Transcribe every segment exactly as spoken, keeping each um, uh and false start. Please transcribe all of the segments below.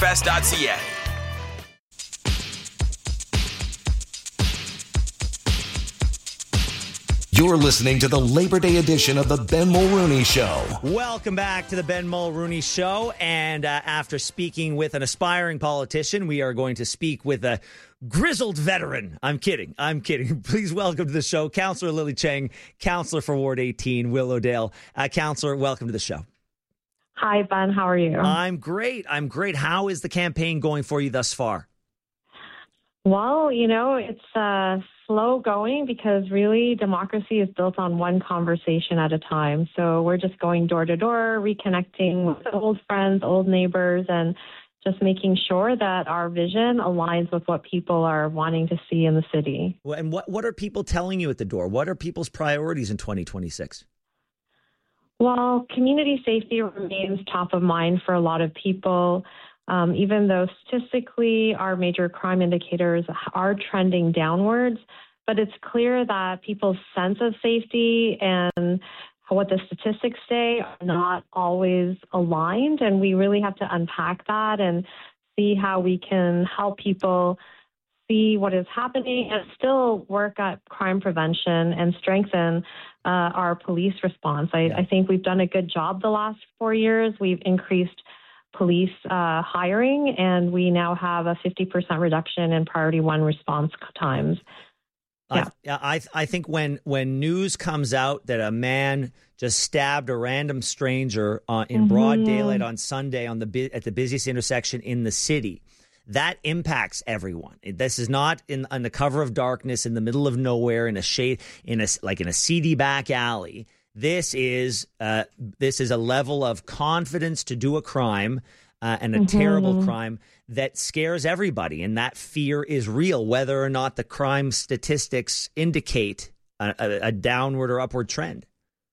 fest dot c a. You're listening to the Labor Day edition of the Ben Mulrooney Show. Welcome back to the Ben Mulrooney Show. And uh, after speaking with an aspiring politician, we are going to speak with a grizzled veteran. I'm kidding. I'm kidding. Please welcome to the show, Councillor Lily Cheng, Councillor for Ward eighteen, Willowdale. Uh, Councillor, welcome to the show. Hi, Ben. How are you? I'm great. I'm great. How is the campaign going for you thus far? Well, you know, it's uh, slow going because really democracy is built on one conversation at a time. So we're just going door to door, reconnecting with old friends, old neighbors, and just making sure that our vision aligns with what people are wanting to see in the city. Well, and what, what are people telling you at the door? What are people's priorities in twenty twenty-six? Well, community safety remains top of mind for a lot of people. Um, even though statistically our major crime indicators are trending downwards, but it's clear that people's sense of safety and what the statistics say are not always aligned. And we really have to unpack that and see how we can help people see what is happening and still work at crime prevention and strengthen uh, our police response. I, Yeah. I think we've done a good job the last four years. We've increased police uh, hiring, and we now have a fifty percent reduction in priority one response times. Yeah. I, I I think when when news comes out that a man just stabbed a random stranger uh, in mm-hmm. broad daylight on Sunday on the at the busiest intersection in the city, that impacts everyone. This is not in on the cover of darkness in the middle of nowhere in a shade in a like in a seedy back alley. This is uh, this is a level of confidence to do a crime uh, and a mm-hmm. terrible crime that scares everybody. And that fear is real, whether or not the crime statistics indicate a, a, a downward or upward trend.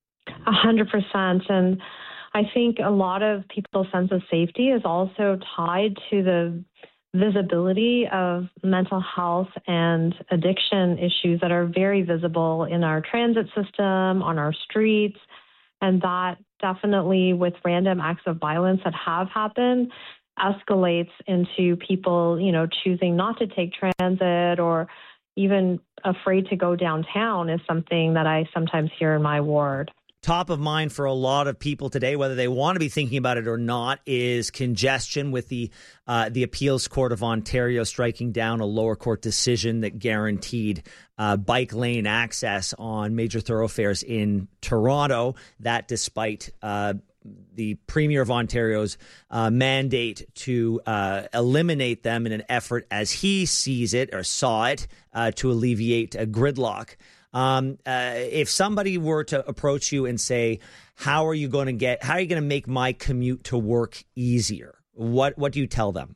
A hundred percent. And I think a lot of people's sense of safety is also tied to the visibility of mental health and addiction issues that are very visible in our transit system, on our streets, and that definitely with random acts of violence that have happened escalates into people, you know, choosing not to take transit or even afraid to go downtown is something that I sometimes hear in my ward. Top of mind for a lot of people today, whether they want to be thinking about it or not, is congestion with the uh, the Appeals Court of Ontario striking down a lower court decision that guaranteed uh, bike lane access on major thoroughfares in Toronto. That despite uh, the Premier of Ontario's uh, mandate to uh, eliminate them in an effort, as he sees it or saw it, uh, to alleviate a gridlock. Um, uh, if somebody were to approach you and say, how are you going to get, how are you going to make my commute to work easier? What, what do you tell them?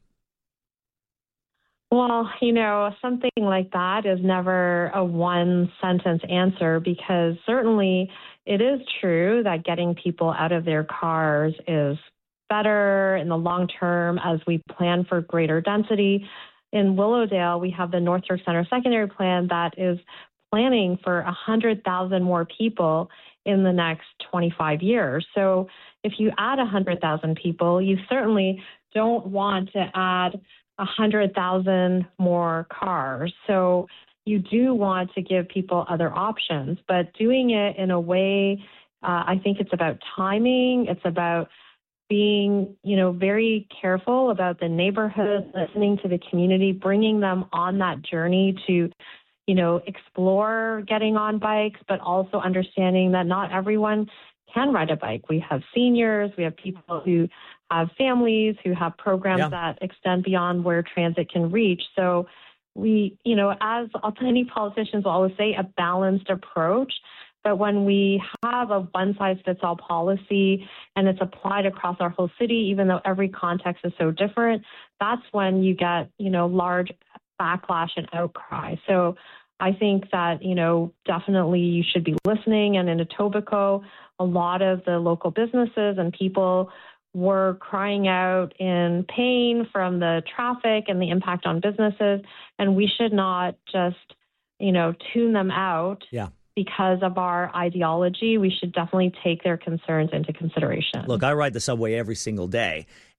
Well, you know, something like that is never a one sentence answer because certainly it is true that getting people out of their cars is better in the long term as we plan for greater density. In Willowdale, we have the North York Centre Secondary Plan that is planning for one hundred thousand more people in the next twenty-five years. So if you add one hundred thousand people, you certainly don't want to add one hundred thousand more cars. So you do want to give people other options, but doing it in a way, uh, I think it's about timing. It's about being, you know, very careful about the neighborhood, listening to the community, bringing them on that journey to, you know, explore getting on bikes, but also understanding that not everyone can ride a bike. We have seniors, we have people who have families, who have programs yeah. that extend beyond where transit can reach. So we, you know, as many politicians will always say, a balanced approach. But when we have a one-size-fits-all policy and it's applied across our whole city, even though every context is so different, that's when you get, you know, large backlash and outcry. So I think that, you know, definitely you should be listening. And in Etobicoke, a lot of the local businesses and people were crying out in pain from the traffic and the impact on businesses. And we should not just, you know, tune them out yeah. because of our ideology. We should definitely take their concerns into consideration. Look, I ride the subway every single day.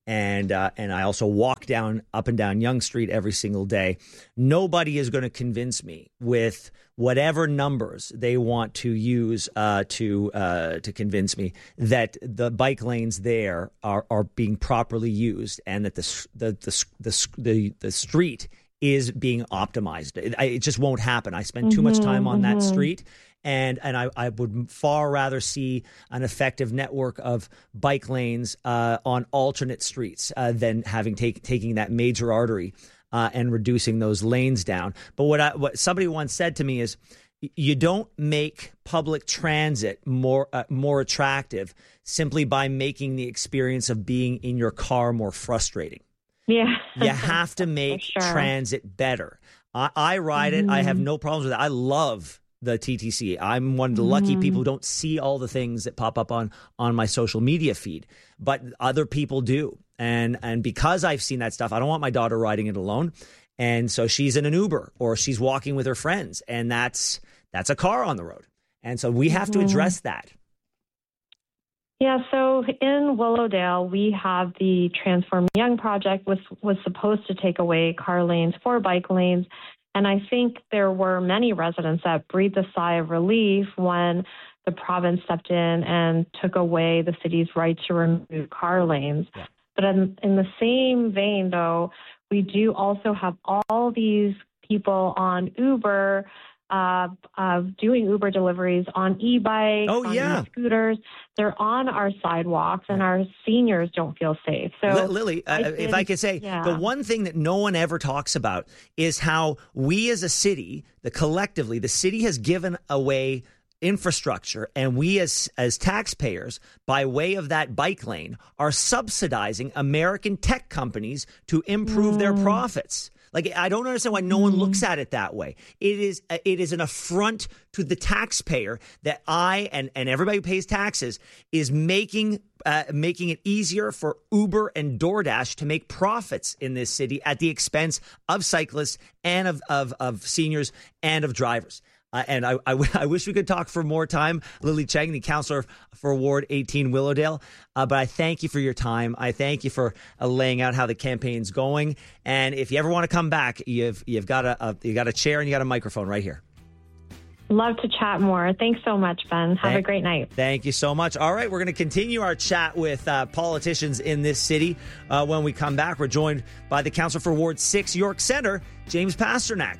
And uh, and I also walk down up and down Yonge Street every single day. Nobody is going to convince me with whatever numbers they want to use uh, to uh, to convince me that the bike lanes there are, are being properly used and that the the the the, the, the street is being optimized. It, it just won't happen. I spend too mm-hmm, much time on mm-hmm. that street. And and I, I would far rather see an effective network of bike lanes uh, on alternate streets uh, than having take, taking that major artery uh, and reducing those lanes down. But what I, what somebody once said to me is, you don't make public transit more uh, more attractive simply by making the experience of being in your car more frustrating. Yeah, you have to make sure. transit better. I, I ride mm-hmm. it. I have no problems with it. I love the T T C. I'm one of the lucky mm. people who don't see all the things that pop up on on my social media feed, but other people do. And and because I've seen that stuff, I don't want my daughter riding it alone. And so she's in an Uber or she's walking with her friends, and that's that's a car on the road. And so we have mm-hmm. to address that. Yeah, so in Willowdale, we have the Transform Yonge project, which was supposed to take away car lanes for bike lanes. And I think there were many residents that breathed a sigh of relief when the province stepped in and took away the city's right to remove car lanes. Yeah. But in, in the same vein, though, we do also have all these people on Uber uh, uh, doing Uber deliveries on e-bikes, oh, on yeah. e-scooters. They're on our sidewalks, and our seniors don't feel safe. So, L- Lily, uh, I did, if I could say, yeah. the one thing that no one ever talks about is how we as a city, the collectively, the city has given away infrastructure, and we as as taxpayers, by way of that bike lane, are subsidizing American tech companies to improve mm. their profits. Like, I don't understand why no one looks at it that way. It is it is an affront to the taxpayer that I and, and everybody who pays taxes is making uh, making it easier for Uber and DoorDash to make profits in this city at the expense of cyclists and of of, of seniors and of drivers. Uh, and I, I, w- I wish we could talk for more time. Lily Cheng, the councillor for Ward eighteen Willowdale. Uh, but I thank you for your time. I thank you for uh, laying out how the campaign's going. And if you ever want to come back, you've you've got a, a you got a chair and you got a microphone right here. Love to chat more. Thanks so much, Ben. Have thank, a great night. Thank you so much. All right, we're going to continue our chat with uh, politicians in this city. Uh, when we come back, we're joined by the councillor for Ward six York Centre, James Pasternak.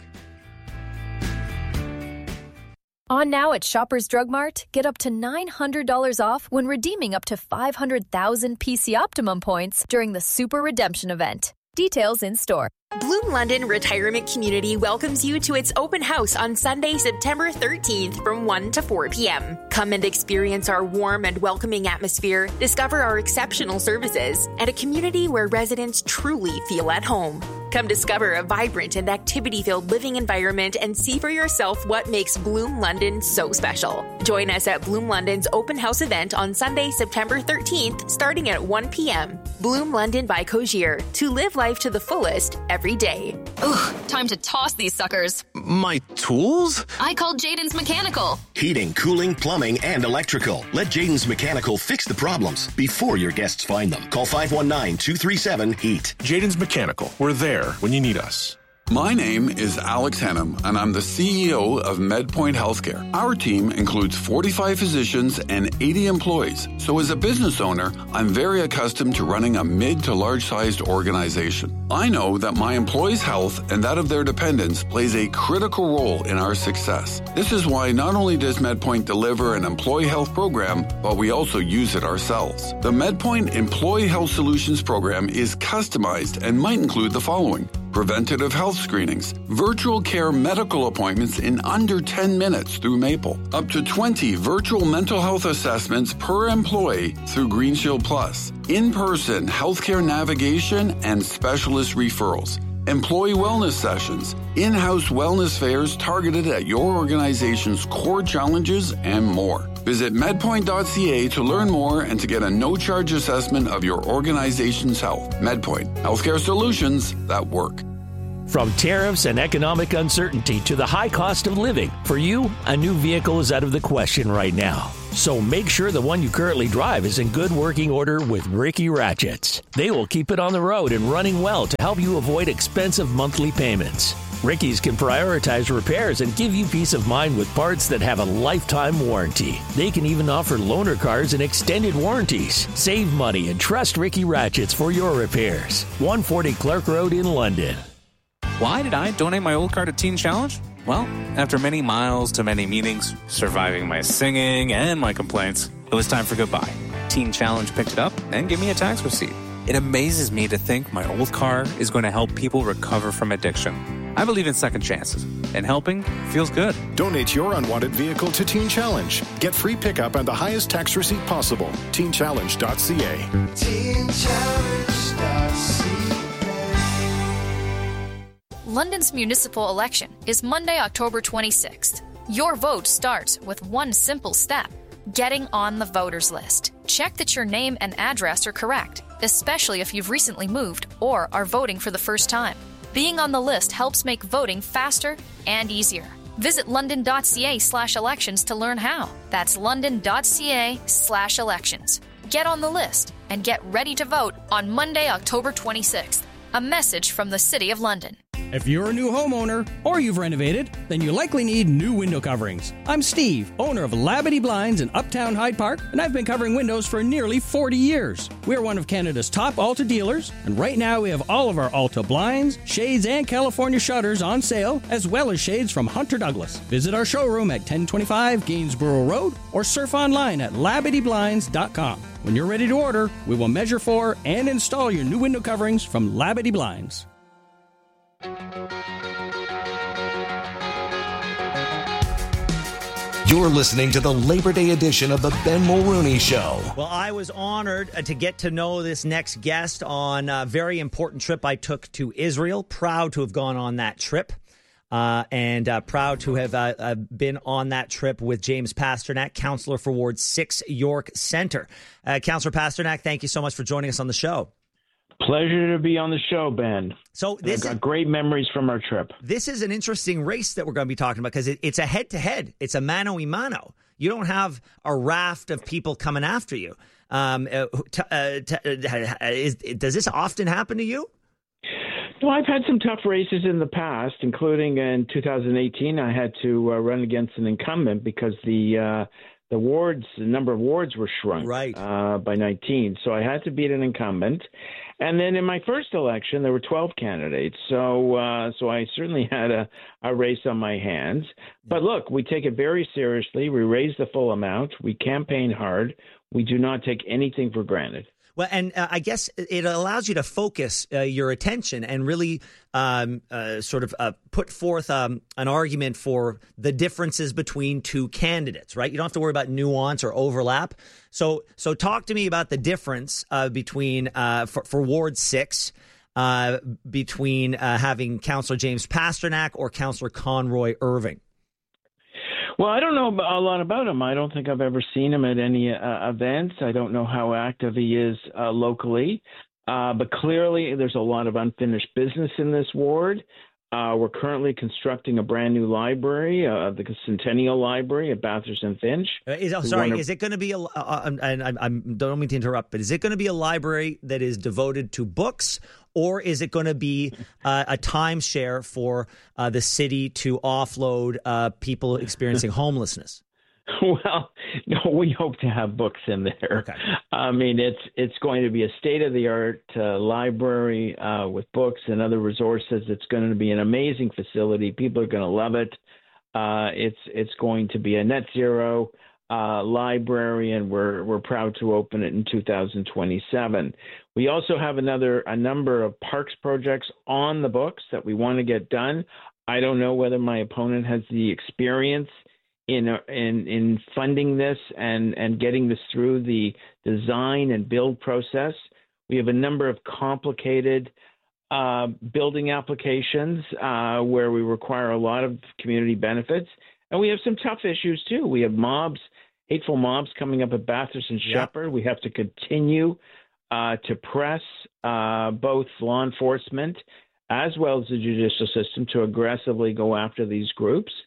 On now at Shoppers Drug Mart, get up to nine hundred dollars off when redeeming up to five hundred thousand P C Optimum points during the Super Redemption event. Details in store. Bloom London Retirement Community welcomes you to its open house on Sunday, September thirteenth from one to four p.m. Come and experience our warm and welcoming atmosphere, discover our exceptional services, and a community where residents truly feel at home. Come discover a vibrant and activity-filled living environment and see for yourself what makes Bloom London so special. Join us at Bloom London's open house event on Sunday, September thirteenth, starting at one p.m. Bloom London by Cogier, to live life to the fullest every day. Ugh, time to toss these suckers. My tools? I called Jaden's Mechanical. Heating, cooling, plumbing, and electrical. Let Jaden's Mechanical fix the problems before your guests find them. Call five one nine, two three seven, HEAT. Jaden's Mechanical. We're there when you need us. My name is Alex Henham, and I'm the C E O of MedPoint Healthcare. Our team includes forty-five physicians and eighty employees. So as a business owner, I'm very accustomed to running a mid to large-sized organization. I know that my employees' health and that of their dependents plays a critical role in our success. This is why not only does MedPoint deliver an employee health program, but we also use it ourselves. The MedPoint Employee Health Solutions program is customized and might include the following: preventative health screenings, virtual care medical appointments in under ten minutes through Maple, up to twenty virtual mental health assessments per employee through GreenShield Plus, in-person healthcare navigation and specialist referrals, employee wellness sessions, in-house wellness fairs targeted at your organization's core challenges, and more. Visit medpoint dot c a to learn more and to get a no-charge assessment of your organization's health. MedPoint, healthcare solutions that work. From tariffs and economic uncertainty to the high cost of living, for you, a new vehicle is out of the question right now. So make sure the one you currently drive is in good working order with Ricky Ratchets. They will keep it on the road and running well to help you avoid expensive monthly payments. Ricky's can prioritize repairs and give you peace of mind with parts that have a lifetime warranty. They can even offer loaner cars and extended warranties. Save money and trust Ricky Ratchets for your repairs. one forty Clark Road in London. Why did I donate my old car to Teen Challenge? Well, after many miles to many meetings, surviving my singing and my complaints, it was time for goodbye. Teen Challenge picked it up and gave me a tax receipt. It amazes me to think my old car is going to help people recover from addiction. I believe in second chances, and helping feels good. Donate your unwanted vehicle to Teen Challenge. Get free pickup and the highest tax receipt possible. teen challenge dot c a. teen challenge dot c a. London's municipal election is Monday, October twenty-sixth. Your vote starts with one simple step: getting on the voters list. Check that your name and address are correct, especially if you've recently moved or are voting for the first time. Being on the list helps make voting faster and easier. Visit london.ca slash elections to learn how. That's london.ca slash elections. Get on the list and get ready to vote on Monday, October twenty-sixth. A message from the City of London. If you're a new homeowner or you've renovated, then you likely need new window coverings. I'm Steve, owner of Labadee Blinds in Uptown Hyde Park, and I've been covering windows for nearly forty years. We're one of Canada's top Alta dealers, and right now we have all of our Alta blinds, shades, and California shutters on sale, as well as shades from Hunter Douglas. Visit our showroom at ten twenty-five Gainsborough Road or surf online at labadee blinds dot com. When you're ready to order, we will measure for and install your new window coverings from Labadee Blinds. You're listening to the Labor Day edition of the Ben Mulrooney Show. Well, I was honored to get to know this next guest on a very important trip I took to Israel. Proud to have gone on that trip. Uh, and uh, proud to have uh, uh, been on that trip with James Pasternak, Councillor for Ward six, York Centre. Uh, Councillor Pasternak, thank you so much for joining us on the show. Pleasure to be on the show, Ben. So this I've got great memories from our trip. This is an interesting race that we're going to be talking about because it, it's a head-to-head. It's a mano-a-mano. You don't have a raft of people coming after you. Um, uh, t- uh, t- uh, is, does this often happen to you? No, I've had some tough races in the past, including in two thousand eighteen. I had to uh, run against an incumbent because the uh, the wards, the number of wards were shrunk right. uh, by nineteen. So I had to beat an incumbent. And then in my first election, there were twelve candidates. So uh, so I certainly had a, a race on my hands. But look, we take it very seriously. We raise the full amount. We campaign hard. We do not take anything for granted. Well, and uh, I guess it allows you to focus uh, your attention and really um, uh, sort of uh, put forth um, an argument for the differences between two candidates, right? You don't have to worry about nuance or overlap. So so talk to me about the difference uh, between, uh, for, for Ward six, uh, between uh, having Councillor James Pasternak or Councillor Conroy Irving. Well, I don't know a lot about him. I don't think I've ever seen him at any uh, events. I don't know how active he is uh, locally. Uh, but clearly, there's a lot of unfinished business in this ward. Uh, we're currently constructing a brand new library, uh, the Centennial Library at Bathurst and Finch. Uh, is, oh, sorry, wanna... is it going to be a? Uh, and I, I don't mean to interrupt, but is it going to be a library that is devoted to books, or is it going to be uh, a timeshare for uh, the city to offload uh, people experiencing homelessness? Well, no, we hope to have books in there. Okay. I mean, it's it's going to be a state-of-the-art uh, library uh, with books and other resources. It's going to be an amazing facility. People are going to love it. Uh, it's it's going to be a net zero uh, library, and we're we're proud to open it in two thousand twenty-seven. We also have another a number of parks projects on the books that we want to get done. I don't know whether my opponent has the experience in in in funding this and, and getting this through the design and build process. We have a number of complicated uh, building applications uh, where we require a lot of community benefits. And we have some tough issues, too. We have mobs, hateful mobs coming up at Bathurst and Shepherd. Yeah. We have to continue uh, to press uh, both law enforcement as well as the judicial system to aggressively go after these groups.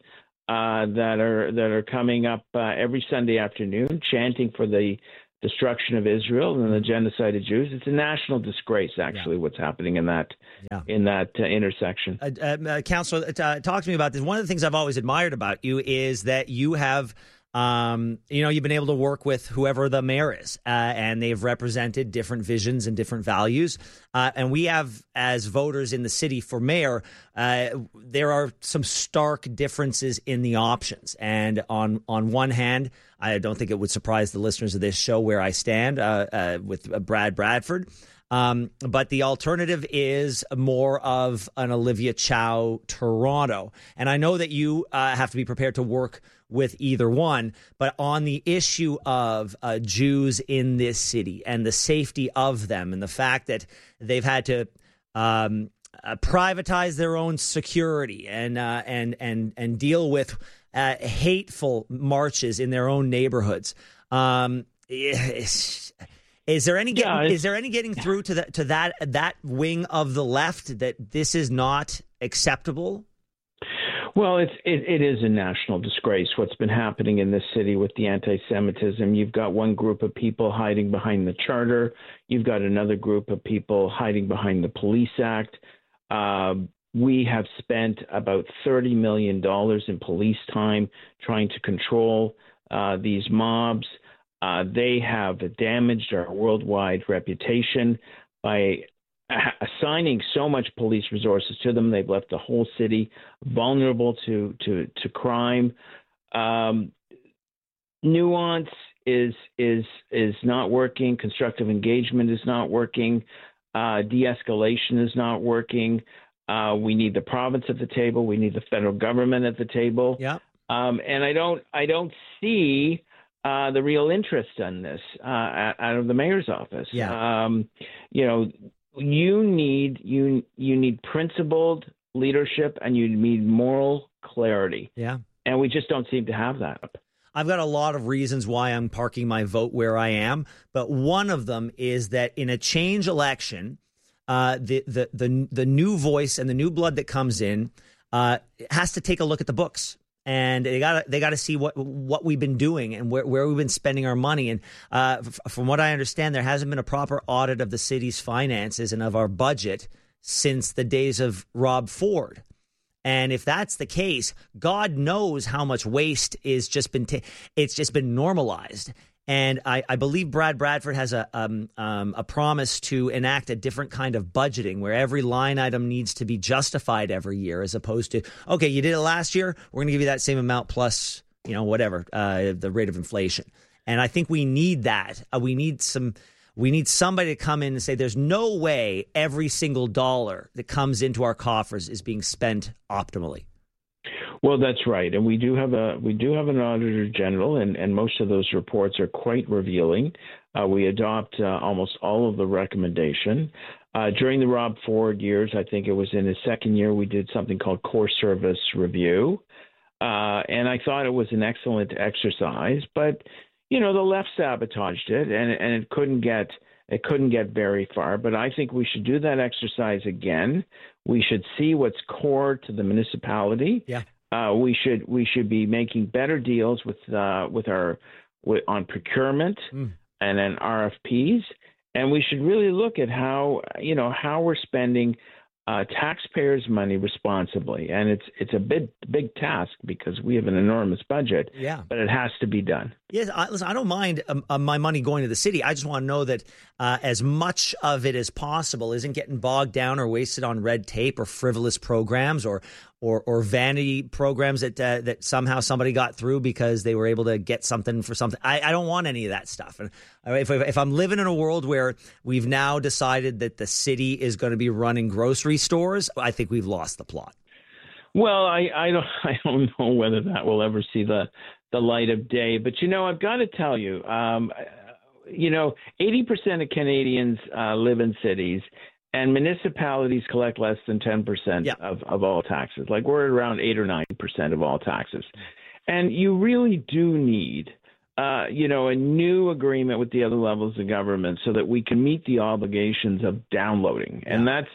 uh, that are that are coming up uh, every Sunday afternoon, chanting for the destruction of Israel and the genocide of Jews. It's a national disgrace, actually, yeah. what's happening in that yeah. in that uh, intersection. Uh, uh, Councillor, uh, talk to me about this. One of the things I've always admired about you is that you have, um, you know, you've been able to work with whoever the mayor is, uh, and they've represented different visions and different values. Uh, and we have, as voters in the city for mayor, uh, there are some stark differences in the options. And on on one hand, I don't think it would surprise the listeners of this show where I stand uh, uh, with uh, Brad Bradford. Um, but the alternative is more of an Olivia Chow Toronto. And I know that you uh, have to be prepared to work with either one. But on the issue of uh, Jews in this city and the safety of them and the fact that they've had to um, uh, privatize their own security and uh, and and and deal with Uh, hateful marches in their own neighborhoods. Um, is, is there any getting, yeah, is there any getting through to that to that that wing of the left that this is not acceptable? Well, it's it, it is a national disgrace what's been happening in this city with the anti-Semitism. You've got one group of people hiding behind the charter. You've got another group of people hiding behind the Police Act. Uh, We have spent about thirty million dollars in police time trying to control uh, these mobs. Uh, they have damaged our worldwide reputation by assigning so much police resources to them. They've left the whole city vulnerable to, to, to crime. Um, nuance is, is, is not working. Constructive engagement is not working. Uh, de-escalation is not working. Uh, we need the province at the table. We need the federal government at the table. Yeah. Um, and I don't, I don't see uh, the real interest in this uh, out of the mayor's office. Yeah. Um, you know, you need you you need principled leadership and you need moral clarity. Yeah. And we just don't seem to have that. I've got a lot of reasons why I'm parking my vote where I am, but one of them is that in a change election, Uh, the, the the the new voice and the new blood that comes in uh, has to take a look at the books, and they got they got to see what what we've been doing and where, where we've been spending our money. And uh, f- from what I understand, there hasn't been a proper audit of the city's finances and of our budget since the days of Rob Ford. And if that's the case, God knows how much waste is just been ta- it's just been normalized. And I, I believe Brad Bradford has a um, um, a promise to enact a different kind of budgeting where every line item needs to be justified every year, as opposed to, okay, you did it last year, we're going to give you that same amount plus, you know, whatever, uh, the rate of inflation. And I think we need that. Uh, we need some. We need somebody to come in and say there's no way every single dollar that comes into our coffers is being spent optimally. Well, that's right, and we do have a we do have an auditor general, and, and most of those reports are quite revealing. Uh, we adopt uh, almost all of the recommendation. Uh, during the Rob Ford years, I think it was in his second year, we did something called core service review, uh, and I thought it was an excellent exercise. But you know, the left sabotaged it, and and it couldn't get it couldn't get very far. But I think we should do that exercise again. We should see what's core to the municipality. Yeah. Uh, we should we should be making better deals with uh, with our with, on procurement mm. and then R F Ps, and we should really look at how you know how we're spending uh, taxpayers' money responsibly. And it's it's a big big task because we have an enormous budget. Yeah, but it has to be done. Yes, I, listen, I don't mind um, uh, my money going to the city. I just want to know that uh, as much of it as possible isn't getting bogged down or wasted on red tape or frivolous programs or or, or vanity programs that uh, that somehow somebody got through because they were able to get something for something. I, I don't want any of that stuff. And if, if I'm living in a world where we've now decided that the city is going to be running grocery stores, I think we've lost the plot. Well, I, I don't I don't know whether that will ever see the the light of day. But, you know, I've got to tell you, um, you know, eighty percent of Canadians uh, live in cities, and municipalities collect less than ten percent yeah. of, of all taxes. Like we're at around eight or nine percent of all taxes. And you really do need, uh, you know, a new agreement with the other levels of government so that we can meet the obligations of downloading. Yeah. And that's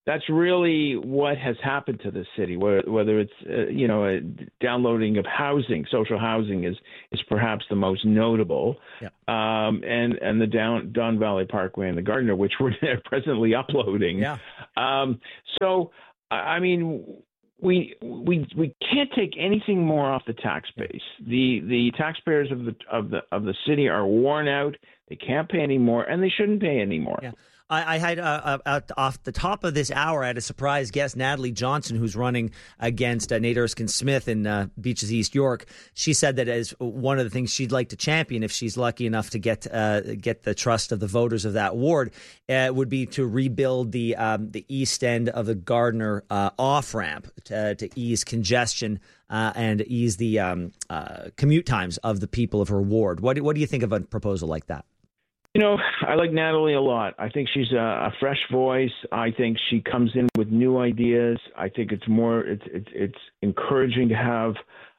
that's really what has happened to the city. Whether, whether it's uh, you know a downloading of housing, social housing is is perhaps the most notable, yeah. um, and and the down Don Valley Parkway and the Gardiner, which we're presently uploading. Yeah. Um, so I mean, we we we can't take anything more off the tax base. The the taxpayers of the of the of the city are worn out. They can't pay anymore, and they shouldn't pay anymore. Yeah. I, I had uh, uh, off the top of this hour, I had a surprise guest, Natalie Johnson, who's running against uh, Nate Erskine-Smith in uh, Beaches East York. She said that as one of the things she'd like to champion, if she's lucky enough to get uh, get the trust of the voters of that ward, uh, would be to rebuild the um, the east end of the Gardiner uh, off ramp to, to ease congestion uh, and ease the um, uh, commute times of the people of her ward. What do, what do you think of a proposal like that? You know, I like Natalie a lot. I think she's a, a fresh voice. I think she comes in with new ideas. I think it's more, it's it's, it's encouraging to have,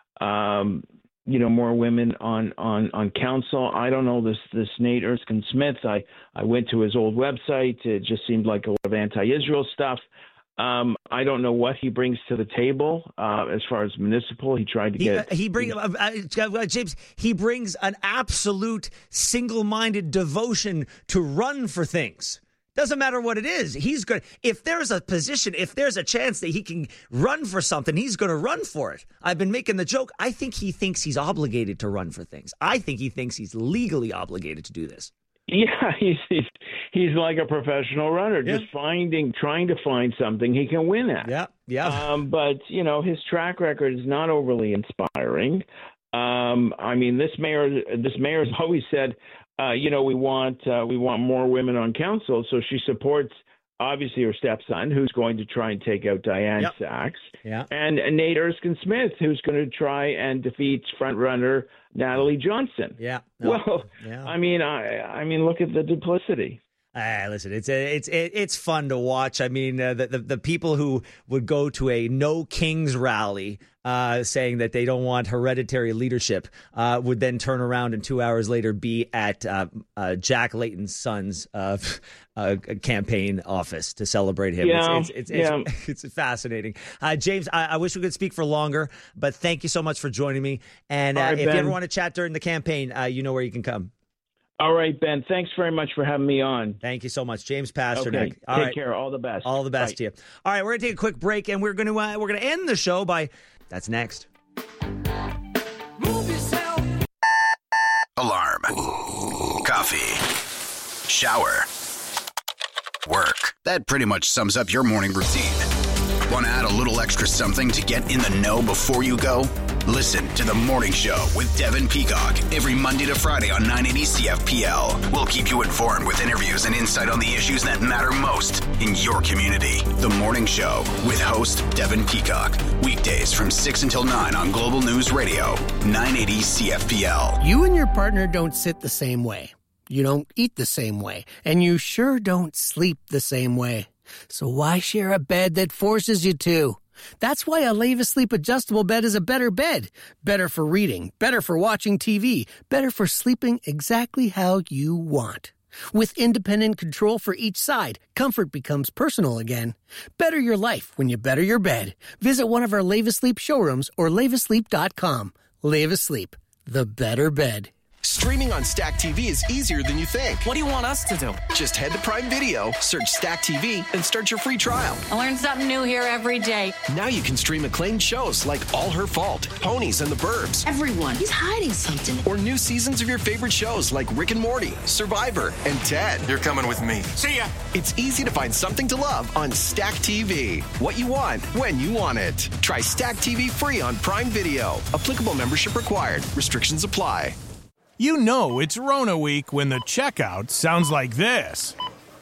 um, you know, more women on, on, on council. I don't know this this Nate Erskine-Smith. I, I went to his old website. It just seemed like a lot of anti-Israel stuff. Um, I don't know what he brings to the table uh, as far as municipal. He tried to he, get uh, he bring uh, uh, James. He brings an absolute single-minded devotion to run for things. Doesn't matter what it is. He's good. If there's a position, if there's a chance that he can run for something, he's going to run for it. I've been making the joke. I think he thinks he's obligated to run for things. I think he thinks he's legally obligated to do this. Yeah, he's, he's he's like a professional runner, yeah. just finding, trying to find something he can win at. Yeah, yeah. Um, but you know, his track record is not overly inspiring. Um, I mean, this mayor, this mayor has always said, uh, you know, we want uh, we want more women on council, so she supports obviously her stepson, who's going to try and take out Diane yep. Sachs, yeah. and Nate Erskine-Smith, who's going to try and defeat frontrunner Natalie Johnson. Yeah. No. Well, yeah. I mean, I, I mean, look at the duplicity. Ah, listen, it's a, it's it's fun to watch. I mean, uh, the, the the people who would go to a No Kings rally, uh, saying that they don't want hereditary leadership, uh, would then turn around and two hours later be at uh, uh, Jack Layton's son's uh, uh, campaign office to celebrate him. Yeah, it's it's it's, yeah. it's, it's fascinating. Uh, James, I, I wish we could speak for longer, but thank you so much for joining me. And uh, right, if Ben. you ever want to chat during the campaign, uh, you know where you can come. All right, Ben. Thanks very much for having me on. Thank you so much, James Pasternak. Okay. All Take right. care. All the best. All the best Bye. to you. All right, we're gonna take a quick break, and we're gonna uh, we're gonna end the show by that's next. Move yourself. Alarm. Ooh. Coffee. Shower. Work. That pretty much sums up your morning routine. Want to add a little extra something to get in the know before you go? Listen to The Morning Show with Devin Peacock every Monday to Friday on nine eighty C F P L. We'll keep you informed with interviews and insight on the issues that matter most in your community. The Morning Show with host Devin Peacock. Weekdays from six until nine on Global News Radio, nine eighty C F P L. You and your partner don't sit the same way. You don't eat the same way. And you sure don't sleep the same way. So why share a bed that forces you to? That's why a Leva Sleep adjustable bed is a better bed. Better for reading, better for watching T V, better for sleeping exactly how you want. With independent control for each side, comfort becomes personal again. Better your life when you better your bed. Visit one of our Leva Sleep showrooms or leva sleep dot com. Leva Sleep, the better bed. Streaming on Stack T V is easier than you think. What do you want us to do? Just head to Prime Video, search Stack T V, and start your free trial. I learn something new here every day. Now you can stream acclaimed shows like All Her Fault, Ponies, and the Burbs. Everyone, he's hiding something. Or new seasons of your favorite shows like Rick and Morty, Survivor, and Ted. You're coming with me. See ya! It's easy to find something to love on Stack T V. What you want, when you want it. Try Stack T V free on Prime Video. Applicable membership required. Restrictions apply. You know it's Rona week when the checkout sounds like this.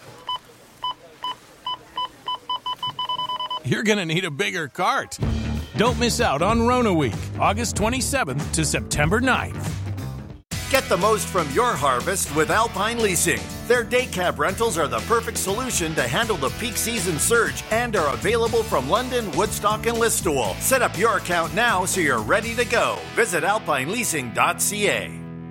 You're going to need a bigger cart. Don't miss out on Rona week, August twenty-seventh to September ninth. Get the most from your harvest with Alpine Leasing. Their day cab rentals are the perfect solution to handle the peak season surge and are available from London, Woodstock, and Listowel. Set up your account now so you're ready to go. Visit alpine leasing dot c a.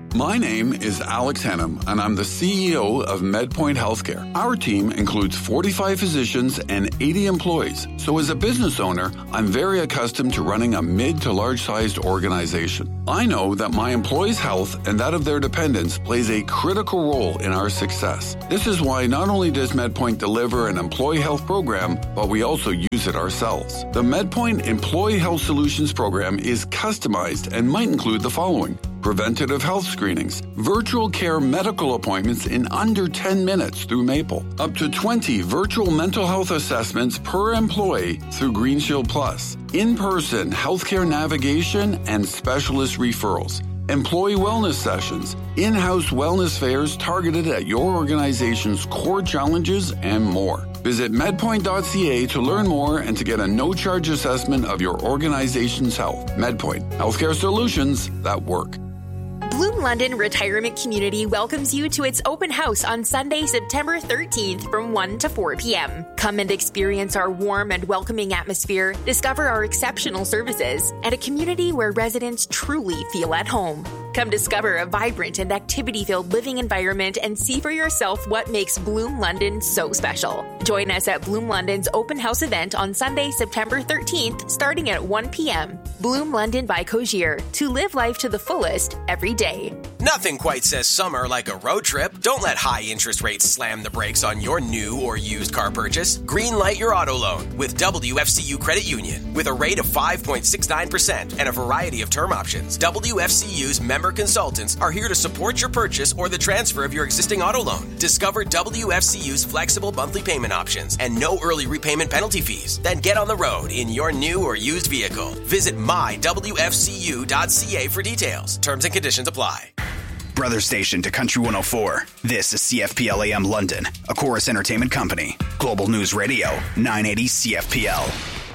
My name is Alex Hennam, and I'm the C E O of MedPoint Healthcare. Our team includes forty-five physicians and eighty employees. So as a business owner, I'm very accustomed to running a mid to large-sized organization. I know that my employees' health and that of their dependents plays a critical role in our success. This is why not only does MedPoint deliver an employee health program, but we also use it ourselves. The MedPoint Employee Health Solutions program is customized and might include the following: preventative health screenings, virtual care medical appointments in under ten minutes through Maple, up to twenty virtual mental health assessments per employee through Green Shield Plus, in-person healthcare navigation and specialist referrals, employee wellness sessions, in-house wellness fairs targeted at your organization's core challenges, and more. Visit medpoint dot c a to learn more and to get a no-charge assessment of your organization's health. MedPoint, healthcare solutions that work. Bloom London Retirement Community welcomes you to its open house on Sunday, September thirteenth from one to four p.m. Come and experience our warm and welcoming atmosphere, discover our exceptional services, and a community where residents truly feel at home. Come discover a vibrant and activity-filled living environment and see for yourself what makes Bloom London so special. Join us at Bloom London's open house event on Sunday, September thirteenth, starting at one p.m. Bloom London by Cogier, to live life to the fullest every day. Nothing quite says summer like a road trip. Don't let high interest rates slam the brakes on your new or used car purchase. Greenlight your auto loan with W F C U Credit Union. With a rate of five point six nine percent and a variety of term options, W F C U's member consultants are here to support your purchase or the transfer of your existing auto loan. Discover W F C U's flexible monthly payment options and no early repayment penalty fees. Then get on the road in your new or used vehicle. Visit my w f c u dot c a for details. Terms and conditions apply. Brother station to Country one oh four. This is C F P L A M London, a Chorus Entertainment Company. Global News Radio, nine eighty C F P L.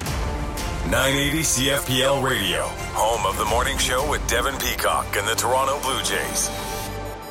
nine eighty C F P L Radio, home of the morning show with Devin Peacock and the Toronto Blue Jays.